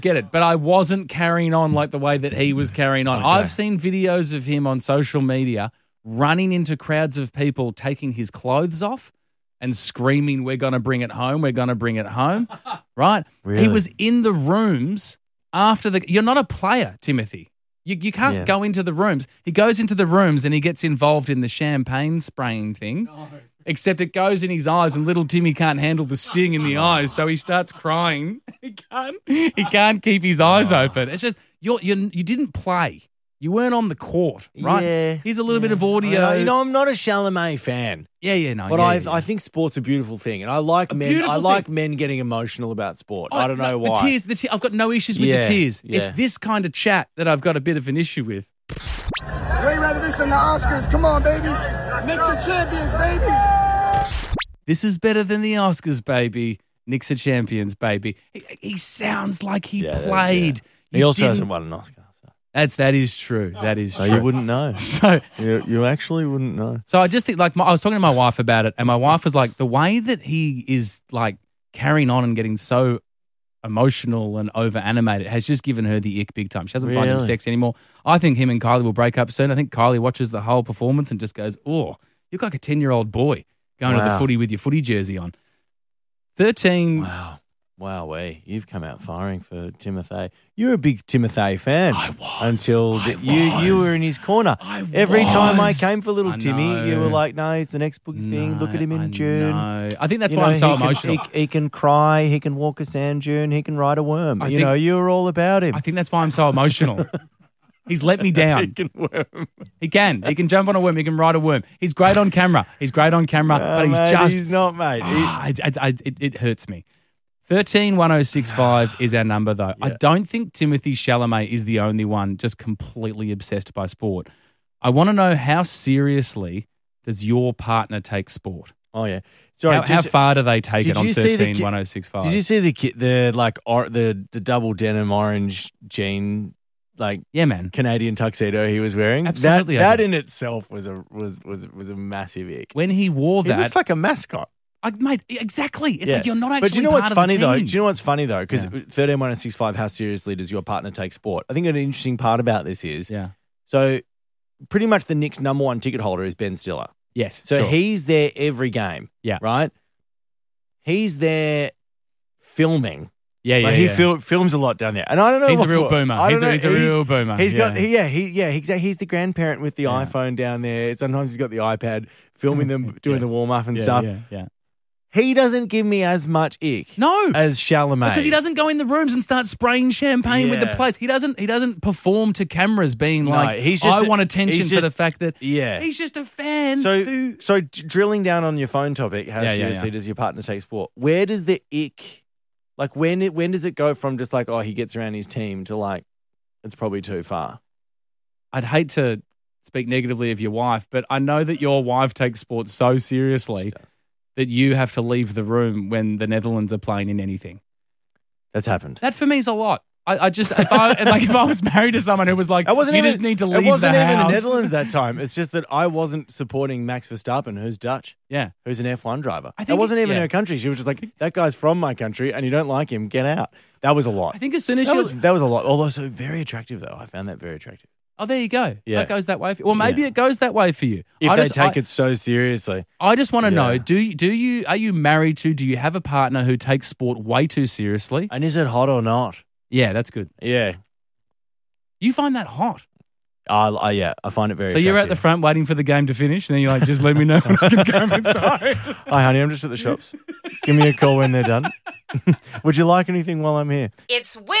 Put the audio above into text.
Get it. But I wasn't carrying on like the way that he was carrying on. Okay. I've seen videos of him on social media running into crowds of people, taking his clothes off and screaming, "We're going to bring it home. We're going to bring it home." Right? Really? He was in the rooms after you're not a player, Timothy. You can't go into the rooms. He goes into the rooms and he gets involved in the champagne spraying thing. No. Except it goes in his eyes and little Timmy can't handle the sting in the eyes, so he starts crying. He can't keep his eyes open. It's just you didn't play. You weren't on the court, right? Yeah. Here's a little bit of audio. I'm not a Chalamet fan. No. But I think sport's a beautiful thing, and I like men. I like men getting emotional about sport. I don't know why. The tears. I've got no issues with the tears. Yeah. It's this kind of chat that I've got a bit of an issue with. Way rather this than the Oscars. Come on, baby. Knicks are champions, baby. This is better than the Oscars, baby. Knicks are champions, baby. He sounds like he played. Yeah. He also hasn't won an Oscar. That is true. That is So true. you wouldn't know. So you actually wouldn't know. So I just think, like, I was talking to my wife about it, and my wife was like, the way that he is like carrying on and getting so emotional and over animated has just given her the ick big time. She doesn't find him sexy anymore. I think him and Kylie will break up soon. I think Kylie watches the whole performance and just goes, "Oh, you look like a 10-year-old boy going to the footy with your footy jersey on." 13. Wow, you've come out firing for Timothy. You're a big Timothy fan. I was. Until you were in his corner. Every time I came for little I Timmy, know. you were like, "No, he's the next boogie thing. Look at him in June." No. I think that's why I'm so emotional. He can cry. He can walk a sand dune. He can ride a worm. You were all about him. I think that's why I'm so emotional. He's let me down. He can worm. He can. He can jump on a worm. He can ride a worm. He's great on camera. But He's not, mate. It hurts me. 131065 is our number, though. I don't think Timothy Chalamet is the only one just completely obsessed by sport. I want to know, how seriously does your partner take sport? Oh, yeah. Sorry, how far do they take it on 131065? Did you see the double denim orange jean, like, yeah, man, Canadian tuxedo he was wearing? Absolutely. That in itself was a massive ick. When he wore that, He looks like a mascot. Mate, exactly. It's like you're not actually. But do you know part what's of funny the though? team. Do you know what's funny though? Because 131065, how seriously does your partner take sport? I think an interesting part about this is, so pretty much the Knicks' number one ticket holder is Ben Stiller. Yes. So sure. he's there every game. Yeah. Right? He's there filming. He films a lot down there. And I don't know. He's a real boomer. He's a real boomer. He's got exactly. He's the grandparent with the iPhone down there. Sometimes he's got the iPad filming them doing the warm up and stuff. Yeah. He doesn't give me as much ick. No. As Chalamet. Because he doesn't go in the rooms and start spraying champagne with the players. He doesn't perform to cameras being like, I want attention for the fact that he's just a fan. So drilling down on your phone topic, how seriously does your partner take sport? Where does the ick, like when does it go from just like, oh, he gets around his team to like, it's probably too far? I'd hate to speak negatively of your wife, but I know that your wife takes sport so seriously that you have to leave the room when the Netherlands are playing in anything. That's happened. That for me is a lot. I just if I was married to someone who was like, just need to leave the house. It wasn't even the Netherlands that time. It's just that I wasn't supporting Max Verstappen, who's Dutch. Yeah. Who's an F1 driver. That wasn't even her country. She was just like, that guy's from my country and you don't like him, get out. That was a lot. I think as soon as that was a lot. Although so very attractive though. I found that very attractive. Oh, there you go. Yeah. That goes that way for you. Or maybe it goes that way for you. If they take it so seriously. I just want to know, are you married to, do you have a partner who takes sport way too seriously? And is it hot or not? Yeah, that's good. Yeah. You find that hot? I find it very So you're at the front waiting for the game to finish, and then you're like, just let me know when I can go inside. Hi, honey, I'm just at the shops. Give me a call when they're done. Would you like anything while I'm here? It's Will